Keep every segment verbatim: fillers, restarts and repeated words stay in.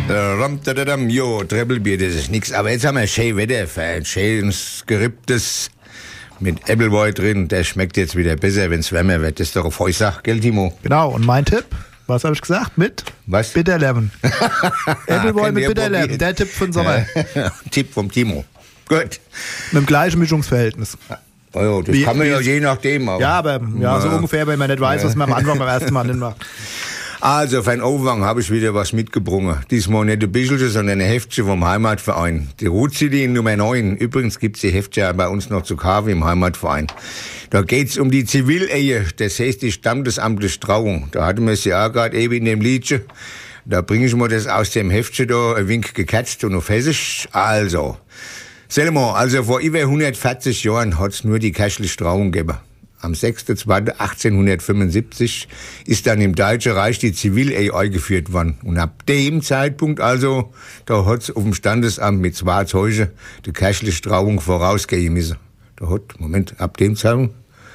Jo, Treppelbier, das ist nix. Aber jetzt haben wir schön Wetter, ein schönes, geripptes mit Appleboy drin. Der schmeckt jetzt wieder besser, wenn es wärmer wird. Das ist doch auf Heusach, gell, Timo? Genau, und mein Tipp, was habe ich gesagt? Mit? Was? Bitter Lemon. Appleboy mit Bitter Lemon, der Tipp von Sommer. Tipp vom Timo. Gut. Mit dem gleichen Mischungsverhältnis. Oh ja, das Wie, kann man wie ja je nachdem. Aber ja, aber ja, so ungefähr, wenn man nicht weiß, was man am Anfang beim ersten Mal nicht macht. Also, für den Overgang habe ich wieder was mitgebracht. Diesmal nicht ein Bischelchen, sondern ein Heftchen vom Heimatverein. Die Route City Nummer neun. Übrigens gibt's die Heftchen bei uns noch zu kaufen im Heimatverein. Da geht's um die Zivilehe, das heißt die standesamtliche Trauung. Da hatten wir sie auch gerade eben in dem Liedchen. Da bringe ich mir das aus dem Heftchen da, ein Wink gekatzt und auf Hessisch. Also, Selmo, also vor über hundertvierzig Jahren hat's nur die kirchliche Trauung gegeben. Am sechster zweiter achtzehnhundertfünfundsiebzig ist dann im Deutschen Reich die Zivilehe eingeführt worden. Und ab dem Zeitpunkt also, da hat's auf dem Standesamt mit zwei Zeugen die kirchliche Trauung vorausgehen müssen. Da hat, Moment, ab dem Zeitpunkt,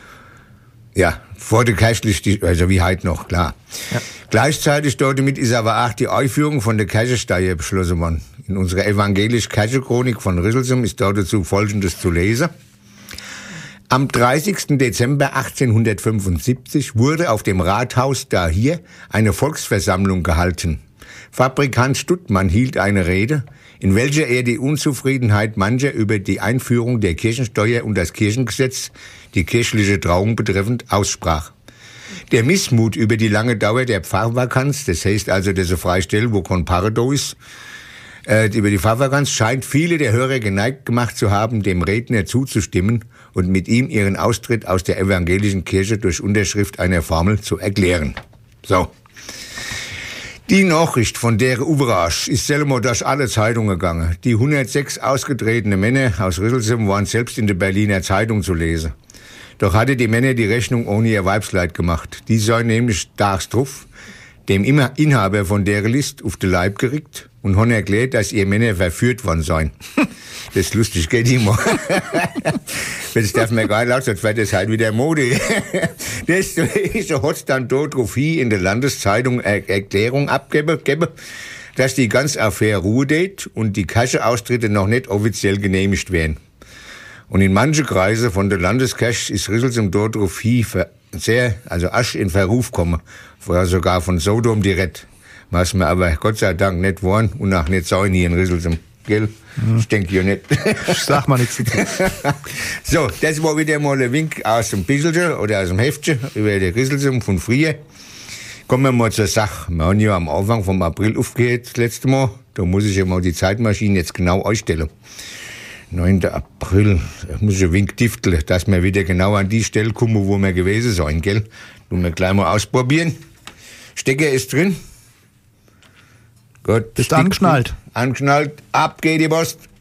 ja, vor der kirchlichen, also wie heute noch, klar. Ja. Gleichzeitig damit ist aber auch die Einführung von der Kirchensteuer beschlossen worden. In unserer evangelisch-Kirchenchronik von Rüsselsheim ist dazu Folgendes zu lesen. Am dreißigsten Dezember achtzehnhundertfünfundsiebzig wurde auf dem Rathaus da hier eine Volksversammlung gehalten. Fabrikant Stuttmann hielt eine Rede, in welcher er die Unzufriedenheit mancher über die Einführung der Kirchensteuer und das Kirchengesetz, die kirchliche Trauung betreffend, aussprach. Der Missmut über die lange Dauer der Pfarrvakanz, das heißt also diese Freistelle, wo kein Pfarrer da ist, äh, über die Pfarrvakanz scheint viele der Hörer geneigt gemacht zu haben, dem Redner zuzustimmen und mit ihm ihren Austritt aus der evangelischen Kirche durch Unterschrift einer Formel zu erklären. So. Die Nachricht von der Überrasch ist selber durch alle Zeitungen gegangen. Die hundertsechs ausgetretene Männer aus Rüsselsheim waren selbst in der Berliner Zeitung zu lesen. Doch hatte die Männer die Rechnung ohne ihr Weibsleid gemacht. Die sei nämlich tags drauf dem Inhaber von der List auf den Leib gerickt und haben erklärt, dass ihr Männer verführt worden seien. Das ist lustig, geht immer. Das darf man gar nicht laut, sonst wird das halt wieder Mode. Das so hat's dann dort drauf hin in der Landeszeitung eine Erklärung abgegeben, dass die ganze Affäre Ruhe geht und die Kirchenaustritte noch nicht offiziell genehmigt werden. Und in manchen Kreisen von der Landeskirche ist Rüsselsheim dort drauf hin sehr, also Asch in Verruf kommen, vorher sogar von Sodom direkt. Was wir aber Gott sei Dank nicht wollen und auch nicht sein hier in Rüsselsheim, gell? Mhm. Ich denke ja nicht. Ich sag mal nichts dazu. So, das war wieder mal ein Wink aus dem Bisselchen oder aus dem Heftchen über die Rüsselsheim von früher. Kommen wir mal zur Sache. Wir haben ja am Anfang vom April aufgehört, das letzte Mal. Da muss ich ja mal die Zeitmaschine jetzt genau einstellen. neunter April, da muss ich ein Wink tifteln, dass wir wieder genau an die Stelle kommen, wo wir gewesen sein, gell? Tun wir gleich mal ausprobieren. Stecker ist drin. Gut. Bist du angeschnallt? Angeschnallt. Ab geht die Post.